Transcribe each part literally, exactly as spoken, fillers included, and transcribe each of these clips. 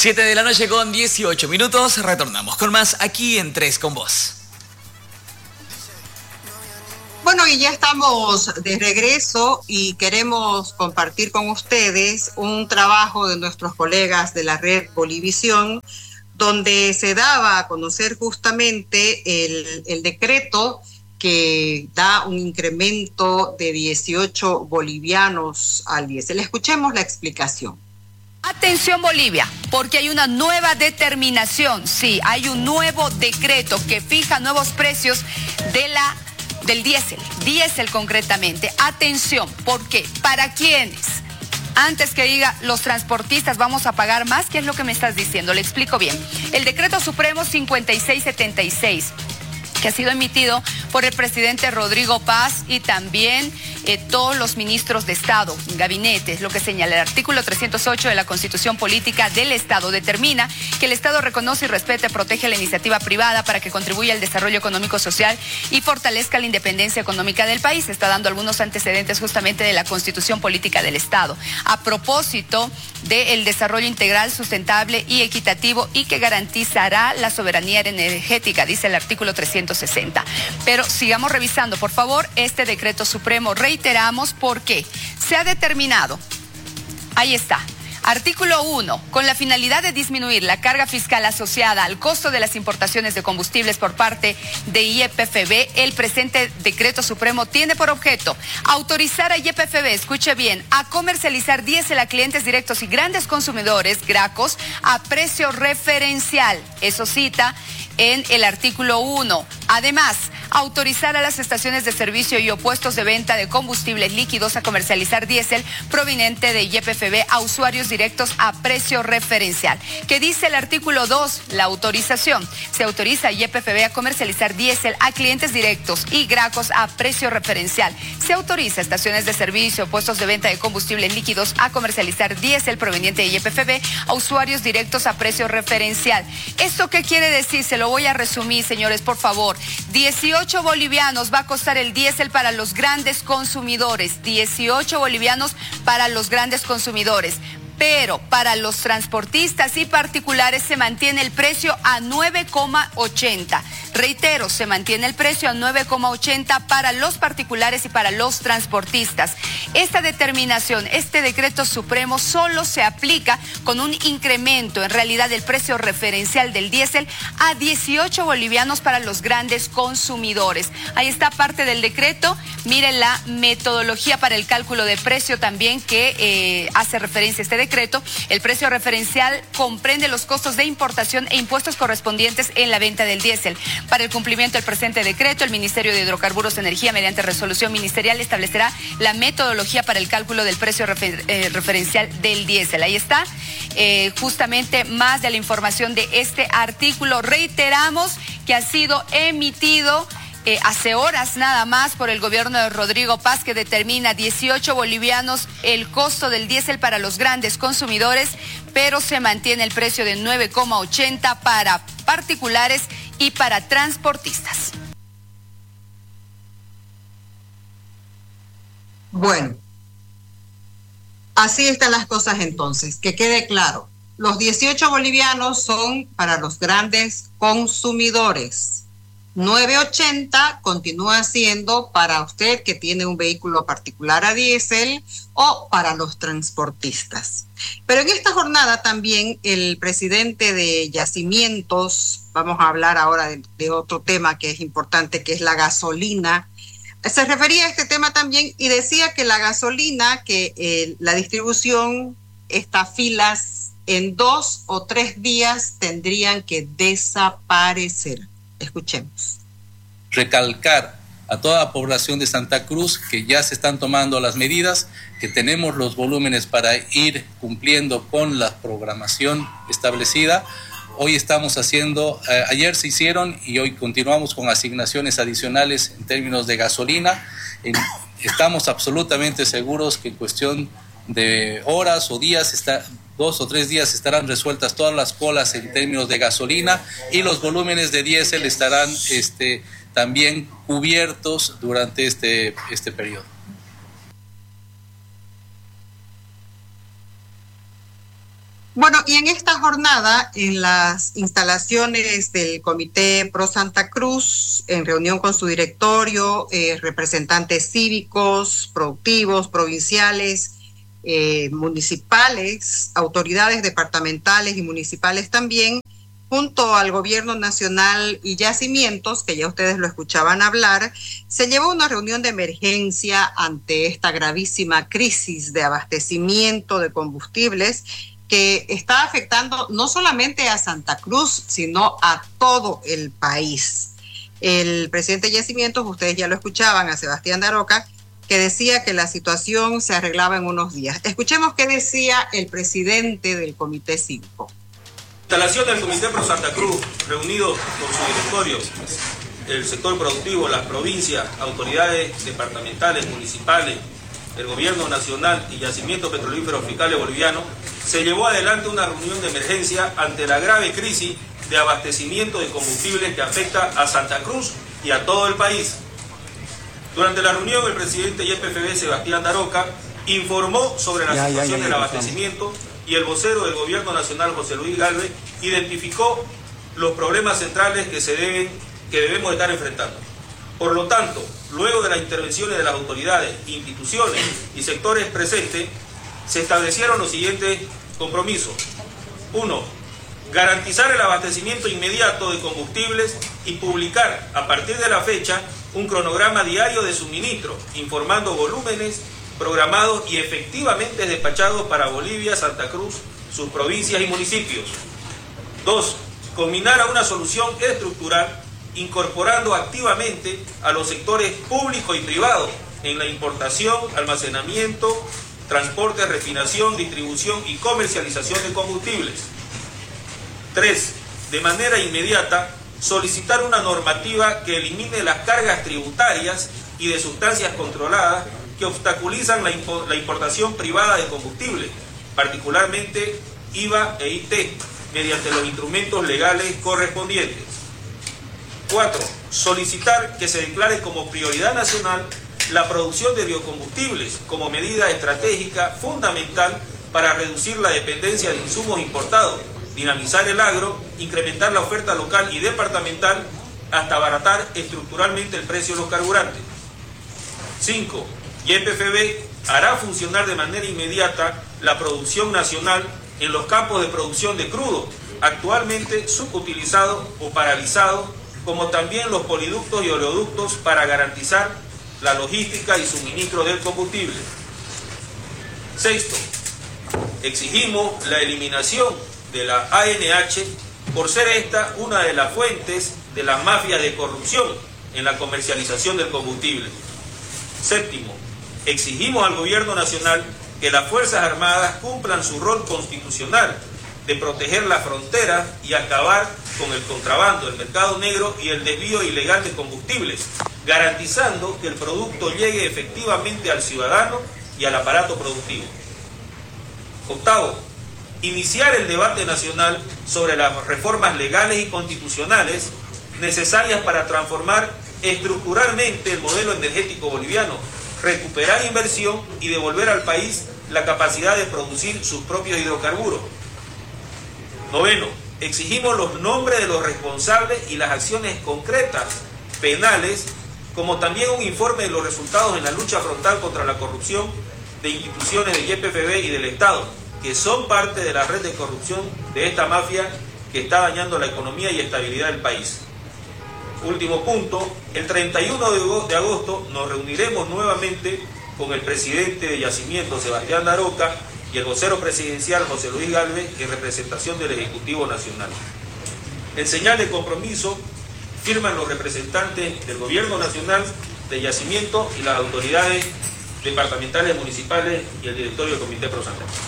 siete de la noche con dieciocho minutos. Retornamos con más aquí en Tres con Vos. Bueno, y ya estamos de regreso y queremos compartir con ustedes un trabajo de nuestros colegas de la red Bolivisión, donde se daba a conocer justamente el, el decreto que da un incremento de dieciocho bolivianos al diésel. Escuchemos la explicación. Atención Bolivia, porque hay una nueva determinación, sí, hay un nuevo decreto que fija nuevos precios de la, del diésel, diésel concretamente. Atención, ¿por qué? ¿Para quiénes? Antes que diga los transportistas vamos a pagar más, ¿qué es lo que me estás diciendo? Le explico bien. El decreto supremo cincuenta y seis setenta y seis, que ha sido emitido por el presidente Rodrigo Paz y también eh, todos los ministros de Estado, gabinetes, lo que señala el artículo trescientos ocho de la Constitución Política del Estado, determina que el Estado reconoce y respete, protege la iniciativa privada para que contribuya al desarrollo económico social y fortalezca la independencia económica del país. Está dando algunos antecedentes justamente de la Constitución Política del Estado, a propósito del desarrollo integral, sustentable y equitativo y que garantizará la soberanía energética, dice el artículo trescientos sesenta. Pero sigamos revisando, por favor, este decreto supremo. Reiteramos por qué. Se ha determinado, ahí está, artículo uno, con la finalidad de disminuir la carga fiscal asociada al costo de las importaciones de combustibles por parte de I E P F B, el presente decreto supremo tiene por objeto autorizar a I E P F B, escuche bien, a comercializar diésel a clientes directos y grandes consumidores, gracos, a precio referencial. Eso cita en el artículo uno. Además, autorizar a las estaciones de servicio y o puestos de venta de combustibles líquidos a comercializar diésel proveniente de I E P F B a usuarios directos a precio referencial. ¿Qué dice el artículo dos? La autorización. Se autoriza a I E P F B a comercializar diésel a clientes directos y gracos a precio referencial. Se autoriza a estaciones de servicio, puestos de venta de combustibles líquidos a comercializar diésel proveniente de I E P F B a usuarios directos a precio referencial. ¿Esto qué quiere decir? Se lo voy a resumir, señores, por favor. dieciocho bolivianos va a costar el diésel para los grandes consumidores. dieciocho bolivianos para los grandes consumidores. Pero para los transportistas y particulares se mantiene el precio a nueve coma ochenta. Reitero, se mantiene el precio a nueve coma ochenta para los particulares y para los transportistas. Esta determinación, este decreto supremo solo se aplica con un incremento en realidad del precio referencial del diésel a dieciocho bolivianos para los grandes consumidores. Ahí está parte del decreto. Miren la metodología para el cálculo de precio también que eh, hace referencia a este decreto. El precio referencial comprende los costos de importación e impuestos correspondientes en la venta del diésel. Para el cumplimiento del presente decreto, el Ministerio de Hidrocarburos y Energía, mediante resolución ministerial, establecerá la metodología para el cálculo del precio refer eh, referencial del diésel. Ahí está eh, justamente más de la información de este artículo. Reiteramos que ha sido emitido Eh, hace horas nada más por el gobierno de Rodrigo Paz, que determina dieciocho bolivianos el costo del diésel para los grandes consumidores, pero se mantiene el precio de nueve coma ochenta para particulares y para transportistas. Bueno, así están las cosas entonces, que quede claro. Los dieciocho bolivianos son para los grandes consumidores. nueve ochenta continúa siendo para usted que tiene un vehículo particular a diésel o para los transportistas. Pero en esta jornada también el presidente de Yacimientos, vamos a hablar ahora de, de otro tema que es importante, que es la gasolina, se refería a este tema también y decía que la gasolina, que eh, la distribución, estas filas en dos o tres días tendrían que desaparecer. Escuchemos. Recalcar a toda la población de Santa Cruz que ya se están tomando las medidas, que tenemos los volúmenes para ir cumpliendo con la programación establecida. Hoy estamos haciendo, eh, ayer se hicieron y hoy continuamos con asignaciones adicionales en términos de gasolina. En, estamos absolutamente seguros que en cuestión de horas o días está... dos o tres días estarán resueltas todas las colas en términos de gasolina y los volúmenes de diésel estarán este, también cubiertos durante este, este periodo. Bueno, y en esta jornada, en las instalaciones del Comité Pro Santa Cruz, en reunión con su directorio, eh, representantes cívicos, productivos, provinciales, eh, municipales, autoridades departamentales y municipales también, junto al Gobierno Nacional y Yacimientos, que ya ustedes lo escuchaban hablar, se llevó una reunión de emergencia ante esta gravísima crisis de abastecimiento de combustibles que está afectando no solamente a Santa Cruz, sino a todo el país. El presidente de Yacimientos, ustedes ya lo escuchaban, a Sebastián Daroca, que decía que la situación se arreglaba en unos días. Escuchemos qué decía el presidente del Comité Cívico. Instalación del Comité Pro Santa Cruz, reunido con su directorio, el sector productivo, las provincias, autoridades departamentales, municipales, el Gobierno Nacional y Yacimientos Petrolíferos Fiscales Bolivianos, se llevó adelante una reunión de emergencia ante la grave crisis de abastecimiento de combustibles que afecta a Santa Cruz y a todo el país. Durante la reunión, el presidente Y P F B, Sebastián Daroca, informó sobre la ya, situación ya, ya, ya, del abastecimiento y el vocero del Gobierno Nacional, José Luis Galvez, identificó los problemas centrales que, se deben, que debemos estar enfrentando. Por lo tanto, luego de las intervenciones de las autoridades, instituciones y sectores presentes, se establecieron los siguientes compromisos. Uno, garantizar el abastecimiento inmediato de combustibles y publicar a partir de la fecha un cronograma diario de suministro, informando volúmenes programados y efectivamente despachados para Bolivia, Santa Cruz, sus provincias y municipios. Dos, combinar a una solución estructural incorporando activamente a los sectores público y privado en la importación, almacenamiento, transporte, refinación, distribución y comercialización de combustibles. Tres, de manera inmediata, solicitar una normativa que elimine las cargas tributarias y de sustancias controladas que obstaculizan la, impo la importación privada de combustible, particularmente I V A e I T, mediante los instrumentos legales correspondientes. Cuatro, solicitar que se declare como prioridad nacional la producción de biocombustibles como medida estratégica fundamental para reducir la dependencia de insumos importados, dinamizar el agro, incrementar la oferta local y departamental hasta abaratar estructuralmente el precio de los carburantes. Cinco, Y P F B hará funcionar de manera inmediata la producción nacional en los campos de producción de crudo, actualmente subutilizados o paralizados, como también los poliductos y oleoductos para garantizar la logística y suministro del combustible. Sexto, exigimos la eliminación de la A N H por ser esta una de las fuentes de las mafias de corrupción en la comercialización del combustible. Séptimo, exigimos al Gobierno Nacional que las Fuerzas Armadas cumplan su rol constitucional de proteger las fronteras y acabar con el contrabando, el mercado negro y el desvío ilegal de combustibles, garantizando que el producto llegue efectivamente al ciudadano y al aparato productivo. Octavo, iniciar el debate nacional sobre las reformas legales y constitucionales necesarias para transformar estructuralmente el modelo energético boliviano, recuperar inversión y devolver al país la capacidad de producir sus propios hidrocarburos. Noveno, exigimos los nombres de los responsables y las acciones concretas, penales, como también un informe de los resultados en la lucha frontal contra la corrupción de instituciones de Y P F B y del Estado, que son parte de la red de corrupción de esta mafia que está dañando la economía y estabilidad del país. Último punto, el treinta y uno de agosto nos reuniremos nuevamente con el presidente de Yacimientos, Sebastián Daroca, y el vocero presidencial, José Luis Galvez, en representación del Ejecutivo Nacional. En señal de compromiso, firman los representantes del Gobierno Nacional, de Yacimientos y las autoridades departamentales, municipales y el directorio del Comité Pro Santa Cruz.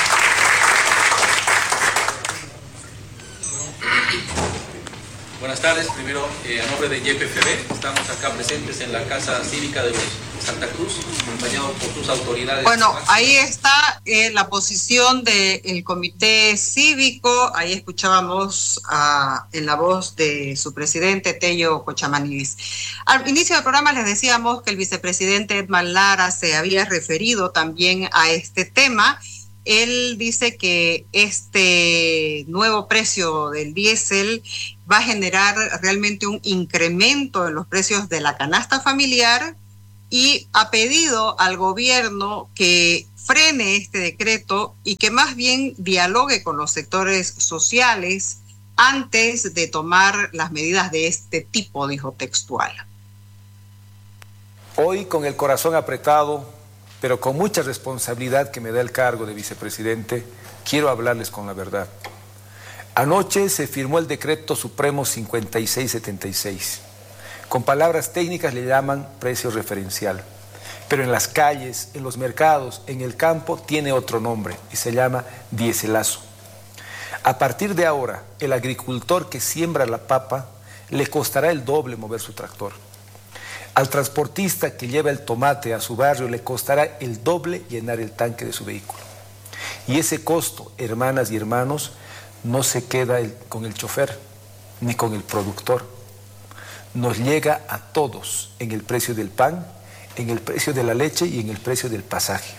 Buenas tardes. particulares. Primero, eh, a nombre de Y P F B, estamos acá presentes en la Casa Cívica de los Santa Cruz, acompañados por sus autoridades. Bueno, ahí está eh, la posición del comité cívico. Ahí escuchábamos uh, en la voz de su presidente, Tello Cochamanidis. Al inicio del programa les decíamos que el vicepresidente Edman Lara se había referido también a este tema. Él dice que este nuevo precio del diésel va a generar realmente un incremento en los precios de la canasta familiar y ha pedido al gobierno que frene este decreto y que más bien dialogue con los sectores sociales antes de tomar las medidas de este tipo, dijo textual. Hoy, con el corazón apretado, pero con mucha responsabilidad que me da el cargo de vicepresidente, quiero hablarles con la verdad. Anoche se firmó el decreto supremo cincuenta y seis setenta y seis. Con palabras técnicas le llaman precio referencial, pero en las calles, en los mercados, en el campo tiene otro nombre y se llama diéselazo. A partir de ahora, el agricultor que siembra la papa le costará el doble mover su tractor. Al transportista que lleva el tomate a su barrio le costará el doble llenar el tanque de su vehículo. Y ese costo, hermanas y hermanos, no se queda el, con el chofer ni con el productor. Nos llega a todos en el precio del pan, en el precio de la leche y en el precio del pasaje.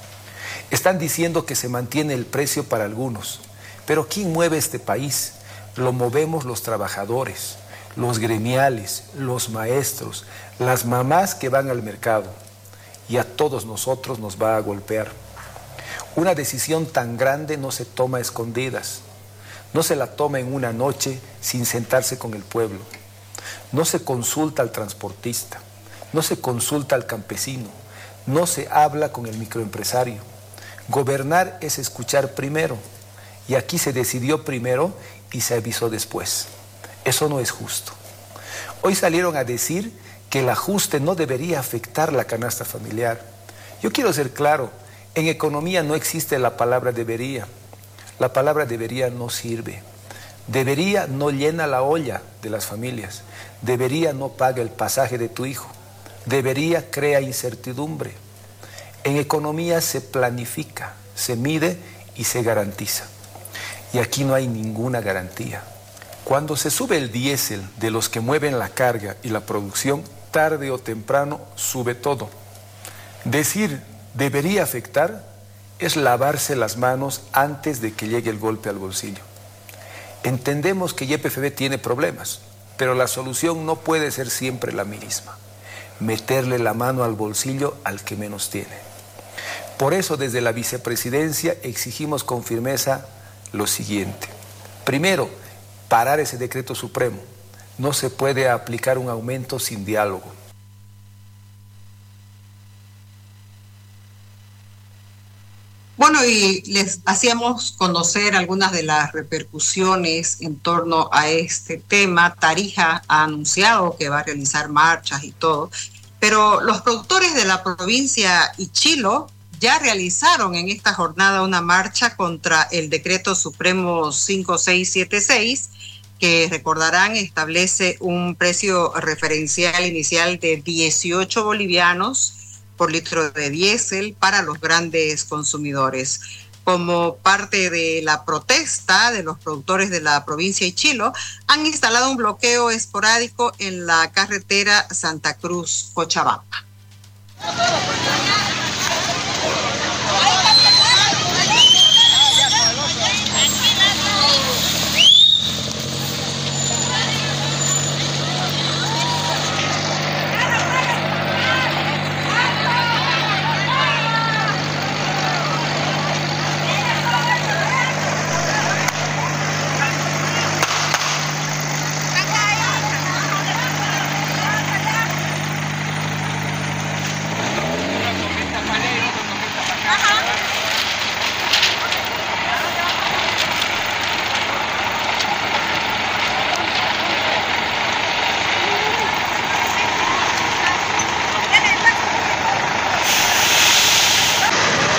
Están diciendo que se mantiene el precio para algunos, pero ¿quién mueve este país? Lo movemos los trabajadores, los gremiales, los maestros, las mamás que van al mercado, y a todos nosotros nos va a golpear. Una decisión tan grande no se toma a escondidas, no se la toma en una noche sin sentarse con el pueblo. No se consulta al transportista, no se consulta al campesino, no se habla con el microempresario. Gobernar es escuchar primero, y aquí se decidió primero y se avisó después. Eso no es justo. Hoy salieron a decir que el ajuste no debería afectar la canasta familiar. Yo quiero ser claro, en economía no existe la palabra debería. La palabra debería no sirve. Debería no llena la olla de las familias. Debería no paga el pasaje de tu hijo. Debería crea incertidumbre. En economía se planifica, se mide y se garantiza. Y aquí no hay ninguna garantía. Cuando se sube el diésel de los que mueven la carga y la producción, tarde o temprano sube todo. Decir debería afectar es lavarse las manos antes de que llegue el golpe al bolsillo. Entendemos que Y P F B tiene problemas, pero la solución no puede ser siempre la misma: meterle la mano al bolsillo al que menos tiene. Por eso, desde la vicepresidencia exigimos con firmeza lo siguiente. Primero, parar ese decreto supremo. No se puede aplicar un aumento sin diálogo. Bueno, y les hacíamos conocer algunas de las repercusiones en torno a este tema. Tarija ha anunciado que va a realizar marchas y todo, pero los productores de la provincia Ichilo ya realizaron en esta jornada una marcha contra el decreto supremo cinco seis siete seis, que recordarán establece un precio referencial inicial de dieciocho bolivianos por litro de diésel para los grandes consumidores. Como parte de la protesta de los productores de la provincia de Ichilo, han instalado un bloqueo esporádico en la carretera Santa Cruz-Cochabamba.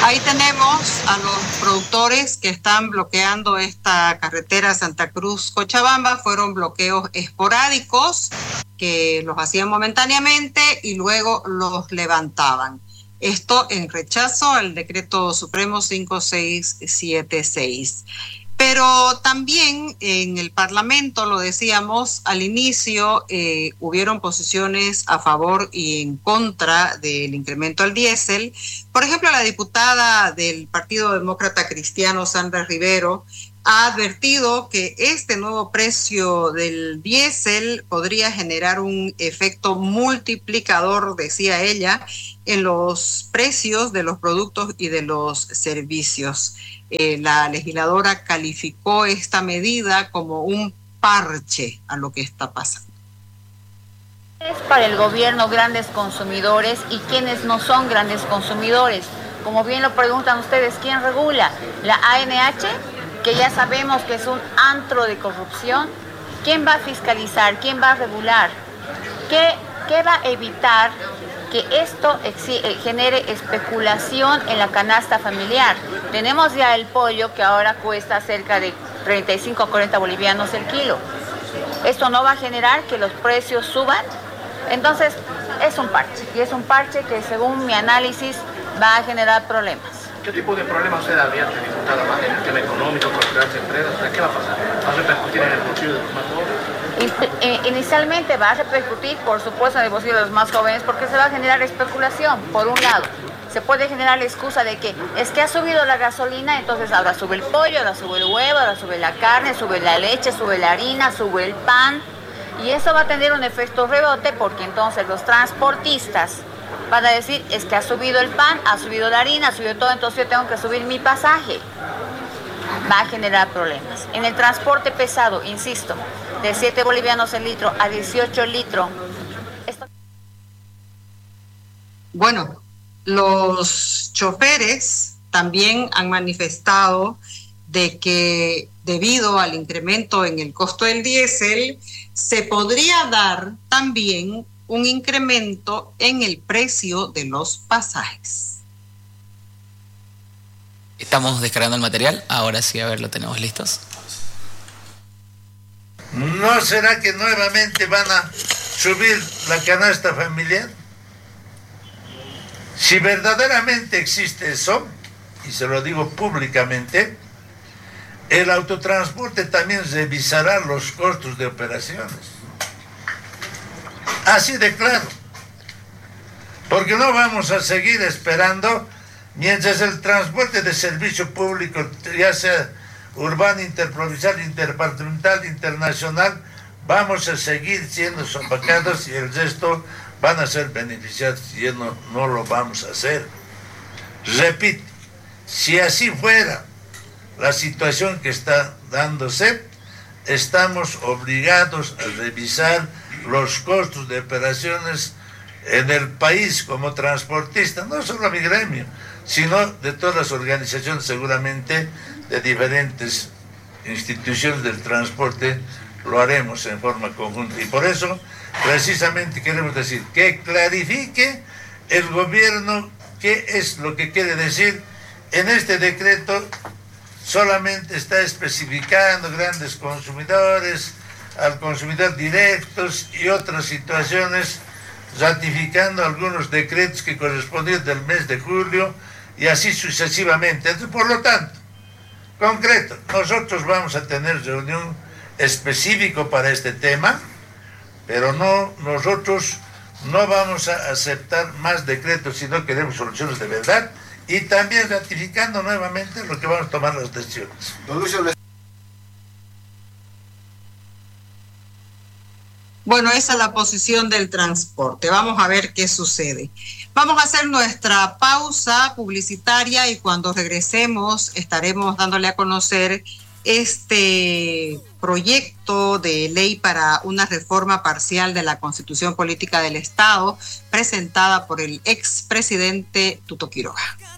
Ahí tenemos a los productores que están bloqueando esta carretera Santa Cruz-Cochabamba. Fueron bloqueos esporádicos que los hacían momentáneamente y luego los levantaban. Esto en rechazo al decreto supremo cinco seis siete seis. Pero también en el Parlamento, lo decíamos al inicio, eh, hubieron posiciones a favor y en contra del incremento al diésel. Por ejemplo, la diputada del Partido Demócrata Cristiano, Sandra Rivero, ha advertido que este nuevo precio del diésel podría generar un efecto multiplicador, decía ella, en los precios de los productos y de los servicios. Eh, la legisladora calificó esta medida como un parche a lo que está pasando. Es para el gobierno grandes consumidores y quienes no son grandes consumidores. Como bien lo preguntan ustedes, ¿quién regula? La A N H, que ya sabemos que es un antro de corrupción. ¿Quién va a fiscalizar? ¿Quién va a regular? ¿Qué, qué va a evitar que esto genere especulación en la canasta familiar? Tenemos ya el pollo que ahora cuesta cerca de treinta y cinco a cuarenta bolivianos el kilo. ¿Esto no va a generar que los precios suban? Entonces, es un parche, y es un parche que según mi análisis va a generar problemas. ¿Qué tipo de problemas usted advierte, diputada, más en el tema económico, con las empresas? ¿Qué va a pasar? ¿Va a repercutir en el bolsillo de los más jóvenes? Inicialmente va a repercutir, por supuesto, en el bolsillo de los más jóvenes, porque se va a generar especulación, por un lado. Se puede generar la excusa de que es que ha subido la gasolina, entonces ahora sube el pollo, ahora sube el huevo, ahora sube la carne, sube la leche, sube la harina, sube el pan. Y eso va a tener un efecto rebote porque entonces los transportistas van a decir, es que ha subido el pan, ha subido la harina, ha subido todo, entonces yo tengo que subir mi pasaje. Va a generar problemas. En el transporte pesado, insisto, de siete bolivianos el litro a dieciocho el litro. Esto... Bueno, los choferes también han manifestado de que debido al incremento en el costo del diésel, se podría dar también un incremento en el precio de los pasajes. Estamos descargando el material, ahora sí, a ver, lo tenemos listos. ¿No será que nuevamente van a subir la canasta familiar? Si verdaderamente existe eso, y se lo digo públicamente, el autotransporte también revisará los costos de operaciones. Así de claro. Porque no vamos a seguir esperando mientras el transporte de servicio público, ya sea urbano, interprovincial, interdepartamental, internacional, vamos a seguir siendo sopacados y el resto van a ser beneficiados y no, no lo vamos a hacer. Repito, si así fuera la situación que está dándose, estamos obligados a revisar los costos de operaciones en el país como transportista, no solo a mi gremio, sino de todas las organizaciones seguramente de diferentes instituciones del transporte, lo haremos en forma conjunta. Y por eso, precisamente queremos decir que clarifique el gobierno qué es lo que quiere decir. En este decreto solamente está especificando grandes consumidores, al consumidor directos y otras situaciones, ratificando algunos decretos que correspondían del mes de julio y así sucesivamente. Entonces, por lo tanto, concreto, nosotros vamos a tener reunión específico para este tema, pero no, nosotros no vamos a aceptar más decretos si no queremos soluciones de verdad, y también ratificando nuevamente lo que vamos a tomar las decisiones. Bueno, esa es la posición del transporte. Vamos a ver qué sucede. Vamos a hacer nuestra pausa publicitaria y cuando regresemos estaremos dándole a conocer este proyecto de ley para una reforma parcial de la Constitución Política del Estado presentada por el expresidente Tuto Quiroga.